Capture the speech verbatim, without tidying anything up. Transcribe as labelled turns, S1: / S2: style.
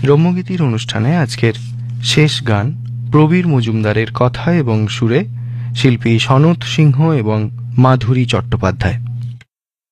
S1: রম্যগীতির অনুষ্ঠানে আজকের শেষ গান প্রবীর মজুমদারের কথা এবং সুরে শিল্পী সনত সিংহ এবং মাধুরী চট্টোপাধ্যায়।